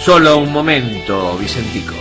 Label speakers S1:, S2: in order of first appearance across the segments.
S1: Solo un momento, Vicentico.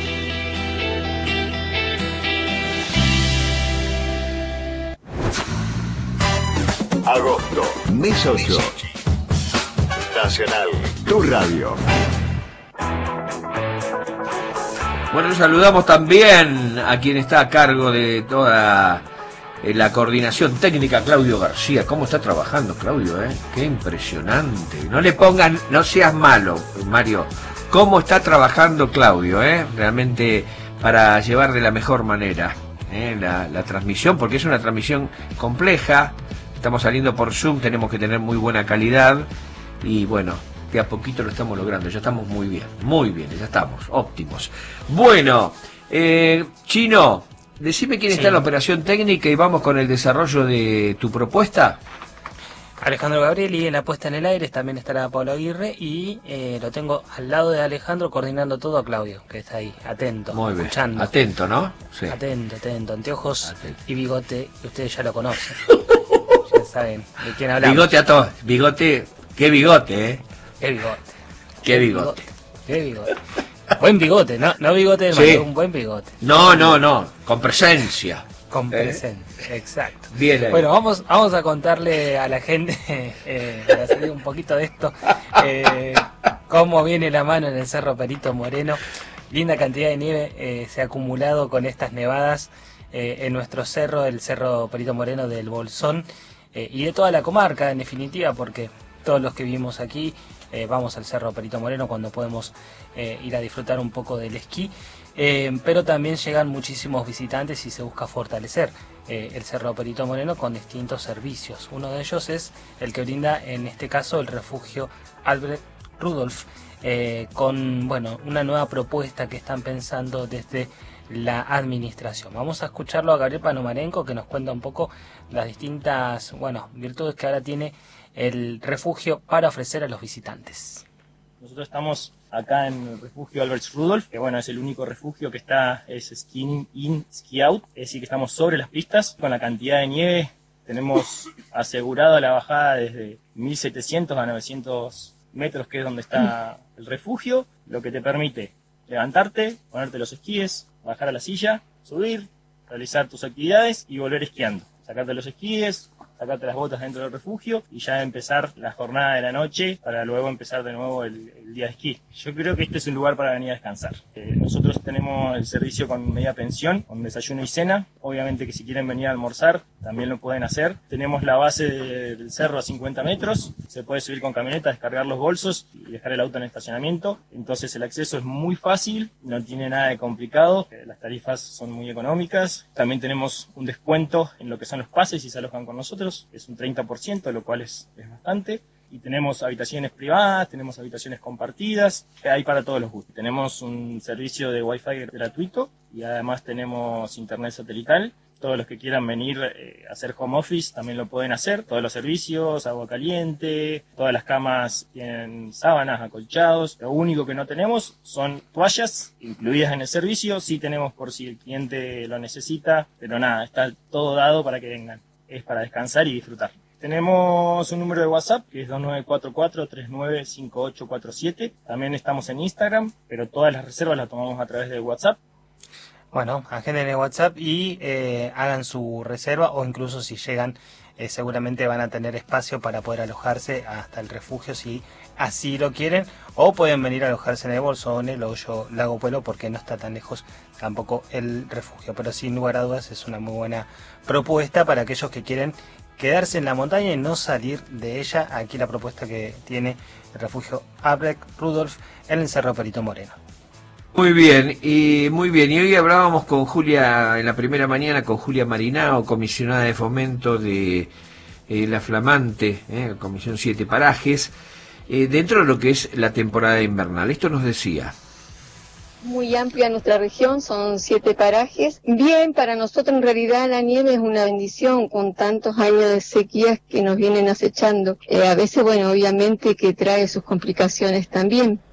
S2: Agosto, mes 8. Nacional, tu radio.
S1: Bueno, saludamos también a quien está a cargo de toda la coordinación técnica, Claudio García. ¿Cómo está trabajando, Claudio? Qué impresionante. No le pongan, no seas malo, Mario. ¿Cómo está trabajando Claudio? Realmente para llevar de la mejor manera la transmisión, porque es una transmisión compleja. Estamos saliendo por Zoom, tenemos que tener muy buena calidad y bueno, de a poquito lo estamos logrando. Ya estamos muy bien, ya estamos óptimos. Bueno, Chino, decime quién está en la operación técnica y vamos con el desarrollo de tu propuesta.
S3: Alejandro Gabrieli en la puesta en el aire, también estará Pablo Aguirre y lo tengo al lado de Alejandro coordinando todo a Claudio, que está ahí, atento,
S1: muy bien,
S3: escuchando.
S1: Atento, ¿no?
S3: Sí. Atento, anteojos
S1: atento.
S3: Y bigote, que ustedes ya lo conocen. Ya saben de quién hablamos.
S1: Bigote a todos, bigote, qué bigote,
S3: Qué bigote.
S1: Qué bigote.
S3: Qué bigote. Buen bigote, no bigote de Mario, un buen bigote.
S1: No, con presencia.
S3: Con presencia, exacto.
S1: Bien ahí.
S3: Bueno, vamos a contarle a la gente, para salir un poquito de esto, cómo viene la mano en el Cerro Perito Moreno. Linda cantidad de nieve se ha acumulado con estas nevadas en nuestro cerro, el Cerro Perito Moreno del Bolsón, y de toda la comarca, en definitiva, porque todos los que vivimos aquí vamos al Cerro Perito Moreno cuando podemos ir a disfrutar un poco del esquí. Pero también llegan muchísimos visitantes y se busca fortalecer el Cerro Perito Moreno con distintos servicios. Uno de ellos es el que brinda en este caso el refugio Albrecht Rudolf, con una nueva propuesta que están pensando desde la administración. Vamos a escucharlo a Gabriel Panomarenko, que nos cuenta un poco las distintas virtudes que ahora tiene el refugio para ofrecer a los visitantes.
S4: Nosotros estamos acá en el refugio Albrecht Rudolf, que es el único refugio que es ski in, ski out, es decir, que estamos sobre las pistas. Con la cantidad de nieve tenemos asegurado la bajada desde 1700 a 900 metros, que es donde está el refugio, lo que te permite levantarte, ponerte los esquíes, bajar a la silla, subir, realizar tus actividades y volver esquiando. Sacarte los esquíes, sacarte las botas dentro del refugio y ya empezar la jornada de la noche para luego empezar de nuevo el día de esquí. Yo creo que este es un lugar para venir a descansar. Nosotros tenemos el servicio con media pensión, con desayuno y cena. Obviamente que si quieren venir a almorzar, también lo pueden hacer. Tenemos la base del cerro a 50 metros. Se puede subir con camioneta, descargar los bolsos y dejar el auto en estacionamiento. Entonces el acceso es muy fácil, no tiene nada de complicado. Las tarifas son muy económicas. También tenemos un descuento en lo que son los pases si se alojan con nosotros. Es un 30%, lo cual es bastante. Y tenemos habitaciones privadas, tenemos habitaciones compartidas, hay para todos los gustos. Tenemos un servicio de Wi-Fi gratuito y además tenemos internet satelital. Todos los que quieran venir a hacer home office también lo pueden hacer. Todos los servicios, agua caliente, todas las camas tienen sábanas, acolchados. Lo único que no tenemos son toallas incluidas en el servicio. Sí tenemos por si el cliente lo necesita, pero nada, está todo dado para que vengan. Es para descansar y disfrutar. Tenemos un número de WhatsApp que es 2944-395847. También estamos en Instagram, pero todas las reservas las tomamos a través de WhatsApp.
S3: Bueno, agenden el WhatsApp y hagan su reserva, o incluso si llegan seguramente van a tener espacio para poder alojarse hasta el refugio si así lo quieren, o pueden venir a alojarse en el Bolsón, el Hoyo, Lago Puelo, porque no está tan lejos tampoco el refugio, pero sin lugar a dudas es una muy buena propuesta para aquellos que quieren quedarse en la montaña y no salir de ella. Aquí la propuesta que tiene el refugio Albrecht Rudolf en el Cerro Perito Moreno.
S1: Muy bien, y hoy hablábamos con Julia en la primera mañana, con Julia Marinao, comisionada de fomento de la flamante Comisión 7 Parajes, dentro de lo que es la temporada invernal. Esto nos decía.
S5: Muy amplia nuestra región, son 7 parajes. Bien, para nosotros en realidad la nieve es una bendición con tantos años de sequías que nos vienen acechando. A veces, obviamente que trae sus complicaciones también.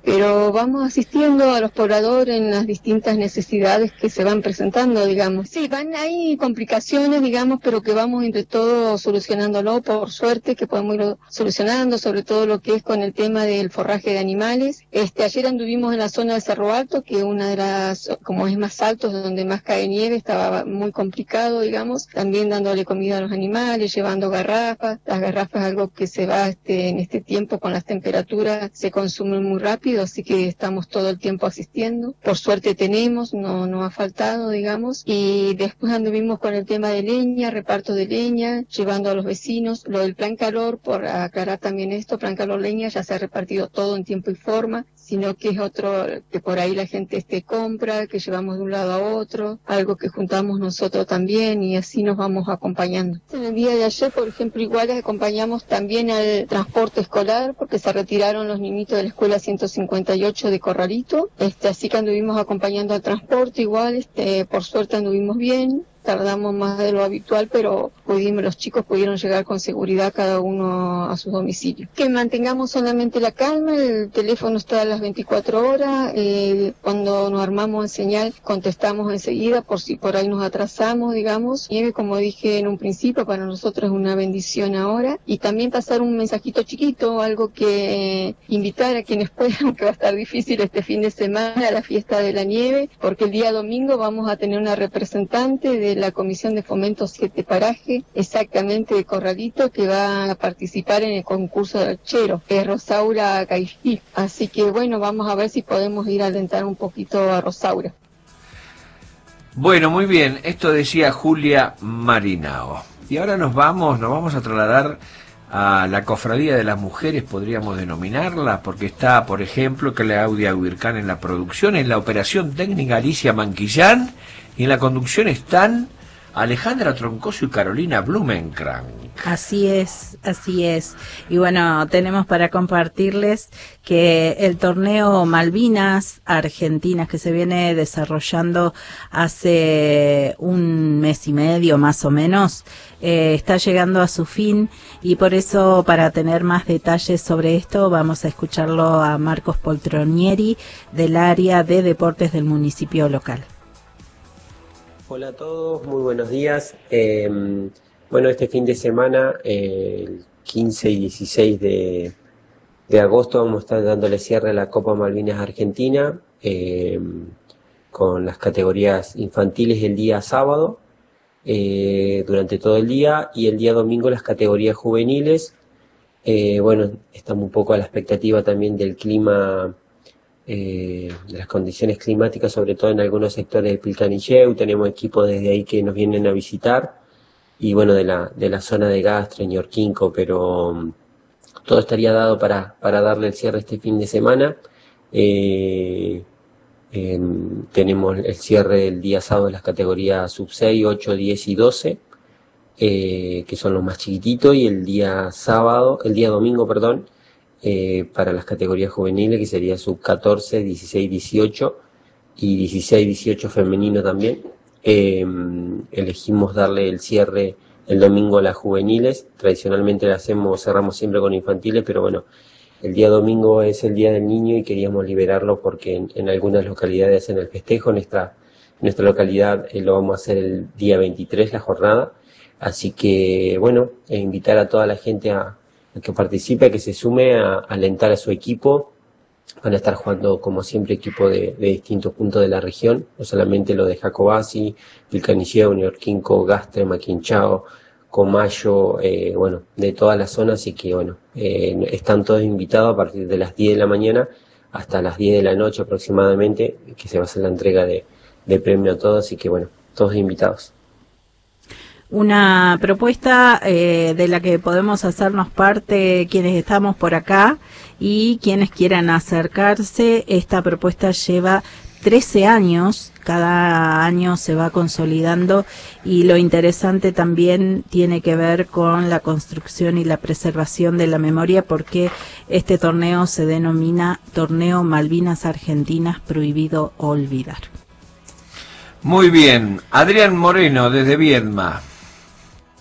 S5: pero vamos asistiendo a los pobladores en las distintas necesidades que se van presentando, digamos. Sí, hay complicaciones, digamos, pero que vamos entre todos solucionándolo, por suerte que podemos ir solucionando, sobre todo lo que es con el tema del forraje de animales. Ayer anduvimos en la zona del Cerro Alto, que una de las, como es más alto, donde más cae nieve, estaba muy complicado, digamos, también dándole comida a los animales, llevando garrafas. Las garrafas, algo que se va en este tiempo con las temperaturas, se consumen muy rápido, así que estamos todo el tiempo asistiendo. Por suerte tenemos, no ha faltado, digamos. Y después anduvimos con el tema de leña, reparto de leña, llevando a los vecinos. Lo del plan calor, por aclarar también esto, plan calor leña ya se ha repartido todo en tiempo y forma, sino que es otro que por ahí la gente compra, que llevamos de un lado a otro, algo que juntamos nosotros también, y así nos vamos acompañando. En el día de ayer, por ejemplo, igual acompañamos también al transporte escolar, porque se retiraron los niñitos de la escuela 158 de Corralito, así que anduvimos acompañando al transporte igual, por suerte anduvimos bien. Tardamos más de lo habitual, pero los chicos pudieron llegar con seguridad cada uno a sus domicilios. Que mantengamos solamente la calma, el teléfono está a las 24 horas, cuando nos armamos en señal contestamos enseguida por si por ahí nos atrasamos, digamos. Nieve, como dije en un principio, para nosotros es una bendición ahora, y también pasar un mensajito chiquito, algo que invitar a quienes puedan, que va a estar difícil este fin de semana, a la fiesta de la nieve, porque el día domingo vamos a tener una representante de la Comisión de Fomento 7 Paraje, exactamente de Corralito, que va a participar en el concurso de archero, es Rosaura Caifi. Así que bueno, vamos a ver si podemos ir a alentar un poquito a Rosaura.
S1: Bueno, muy bien, esto decía Julia Marinao. Y ahora nos vamos a trasladar a la Cofradía de las Mujeres, podríamos denominarla, porque está, por ejemplo, Claudia Huircán en la producción, en la operación técnica Alicia Manquillán, y en la conducción están Alejandra Troncoso y Carolina Blumenkrank.
S6: Así es. Y bueno, tenemos para compartirles que el torneo Malvinas Argentinas, que se viene desarrollando hace un mes y medio más o menos, está llegando a su fin, y por eso, para tener más detalles sobre esto, vamos a escucharlo a Marcos Poltronieri, del área de deportes del municipio local.
S7: Hola a todos, muy buenos días. Bueno, este fin de semana, el 15 y 16 de agosto, vamos a estar dándole cierre a la Copa Malvinas Argentina, con las categorías infantiles el día sábado, durante todo el día, y el día domingo las categorías juveniles. Bueno, estamos un poco a la expectativa también del clima, de las condiciones climáticas, sobre todo en algunos sectores de Pilcanilleu. Tenemos equipos desde ahí que nos vienen a visitar, y bueno, de la zona de Gastre, Ñorquinco, pero todo estaría dado para darle el cierre este fin de semana. Tenemos el cierre el día sábado de las categorías sub 6, 8, 10 y 12, que son los más chiquititos, y el día domingo, para las categorías juveniles, que sería sub 14, 16, 18 y 16, 18 femenino también. Elegimos darle el cierre el domingo a las juveniles. Tradicionalmente cerramos siempre con infantiles, pero bueno, el día domingo es el Día del Niño y queríamos liberarlo porque en algunas localidades hacen el festejo. En nuestra localidad lo vamos a hacer el día 23, la jornada. Así que bueno, invitar a toda la gente a que participe, a que se sume, a alentar a su equipo. Van a estar jugando, como siempre, equipos de distintos puntos de la región, no solamente lo de Jacobasi, Pilcanilleu, Ñorquinco, Gastre, Maquinchao, Comayo, bueno, de toda la zona. Así que bueno, están todos invitados a partir de las 10 de la mañana hasta las 10 de la noche aproximadamente, que se va a hacer la entrega de premio a todos. Así que bueno, todos invitados.
S6: Una propuesta de la que podemos hacernos parte quienes estamos por acá y quienes quieran acercarse. Esta propuesta lleva 13 años, cada año se va consolidando, y lo interesante también tiene que ver con la construcción y la preservación de la memoria, porque este torneo se denomina Torneo Malvinas Argentinas Prohibido Olvidar.
S1: Muy bien, Adrián Moreno desde Viedma.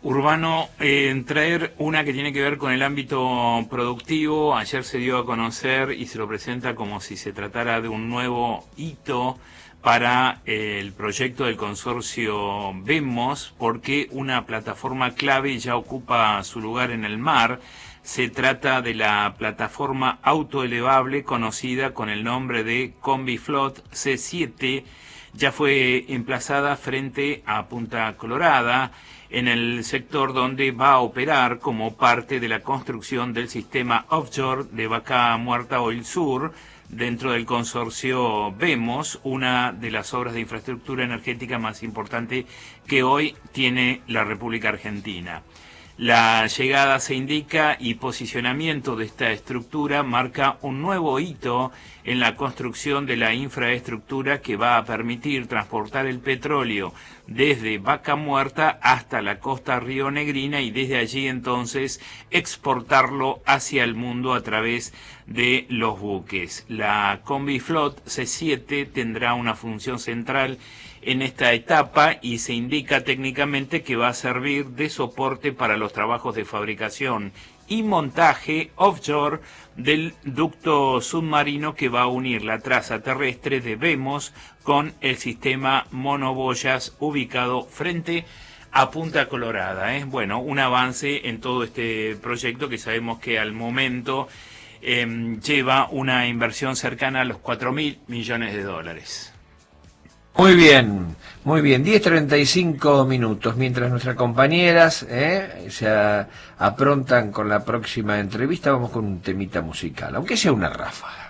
S8: Urbano, traer una que tiene que ver con el ámbito productivo. Ayer se dio a conocer y se lo presenta como si se tratara de un nuevo hito para el proyecto del consorcio Vemos, porque una plataforma clave ya ocupa su lugar en el mar. Se trata de la plataforma autoelevable conocida con el nombre de CombiFlot C7. Ya fue emplazada frente a Punta Colorada, en el sector donde va a operar como parte de la construcción del sistema offshore de Vaca Muerta Oil Sur, dentro del consorcio Vemos, una de las obras de infraestructura energética más importante que hoy tiene la República Argentina. La llegada, se indica, y posicionamiento de esta estructura marca un nuevo hito en la construcción de la infraestructura que va a permitir transportar el petróleo desde Vaca Muerta hasta la costa rionegrina y desde allí entonces exportarlo hacia el mundo a través de los buques. La CombiFlot C7 tendrá una función central en esta etapa y se indica técnicamente que va a servir de soporte para los trabajos de fabricación y montaje offshore del ducto submarino que va a unir la traza terrestre de Vemos con el sistema monoboyas ubicado frente a Punta Colorada. Bueno, un avance en todo este proyecto que sabemos que al momento lleva una inversión cercana a los 4.000 millones de dólares.
S1: Muy bien, 10:35 minutos, mientras nuestras compañeras se aprontan con la próxima entrevista, vamos con un temita musical, aunque sea una ráfaga.